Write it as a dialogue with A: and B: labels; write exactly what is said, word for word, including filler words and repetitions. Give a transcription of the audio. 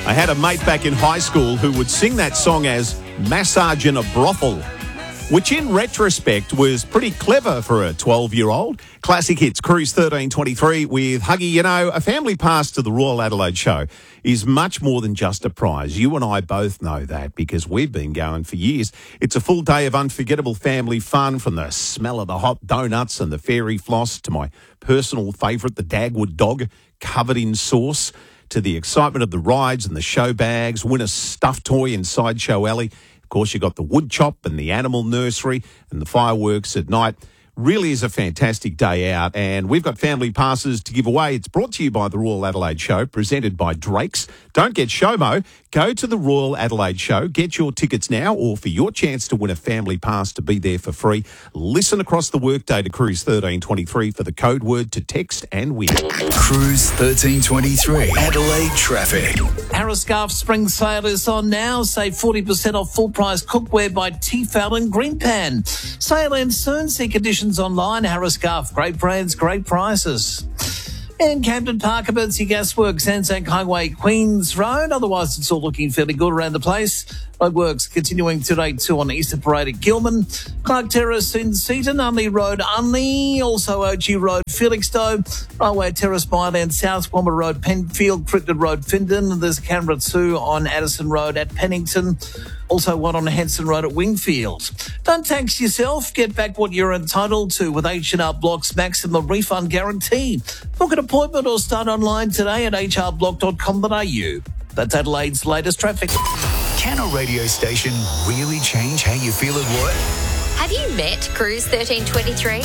A: I had a mate back in high school who would sing that song as Massage in a Brothel, which in retrospect was pretty clever for a twelve-year-old. Classic Hits, Cruise thirteen twenty-three with Huggy. You know, a family pass to the Royal Adelaide Show is much more than just a prize. You and I both know that because we've been going for years. It's a full day of unforgettable family fun, from the smell of the hot donuts and the fairy floss to my personal favourite, the Dagwood dog covered in sauce, to the excitement of the rides and the show bags, win a stuffed toy in Sideshow Alley. Of course, you got the wood chop and the animal nursery and the fireworks at night. Really is a fantastic day out, and we've got family passes to give away. It's brought to you by the Royal Adelaide Show, presented by Drake's. Don't get SHOMO. Go to the Royal Adelaide Show. Get your tickets now, or for your chance to win a family pass to be there for free, listen across the workday to Cruise thirteen twenty-three for the code word to text and win.
B: Cruise thirteen twenty-three, Adelaide traffic.
C: Harriscarf Spring Sale is on now. Save forty percent off full-price cookware by Tefal and Greenpan. Sale ends soon. See conditions online. Harriscarf, great brands, great prices. In Camden Park, Emergency Gasworks, Anzac Highway, Queens Road. Otherwise, it's all looking fairly good around the place. Roadworks continuing today too on Eastern Parade at Gilman. Clark Terrace in Seaton, Unley Road, Unley. Also O G Road, Felixstowe. Railway Terrace, Byland, South Womber Road, Penfield. Crittenden Road, Findon. There's Canberra two on Addison Road at Pennington. Also one on Henson Road at Wingfield. Don't tax yourself. Get back what you're entitled to with H and R Block's maximum refund guarantee. Book an appointment or start online today at h r block dot com dot a u. That's Adelaide's latest traffic.
B: Can a radio station really change how you feel at work?
D: Have you met Cruise thirteen twenty-three?